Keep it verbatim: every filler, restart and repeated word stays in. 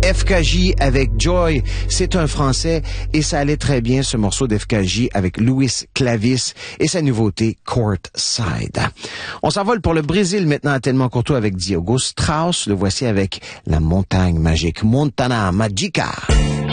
F K J avec Joy, c'est un Français et ça allait très bien ce morceau d'F K J avec Luis Clavis et sa nouveauté Courtside. On s'envole pour le Brésil maintenant à Tellement Courtois avec Diogo Strauss. Le voici avec La Montagne Magique, Montana Magica.